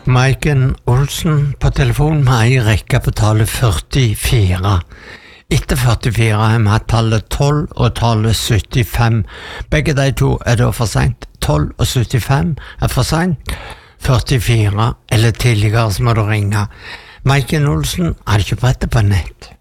Maiken Olsen på telefon med ei rekke på tallet 44. Etter 44 har vi hatt tallet 12 og tallet 75. Begge de to da for sent. 12 og 75 for sent. 44 eller tidligere så må du ringe. Maiken Olsen, er du ikke beredt på nett?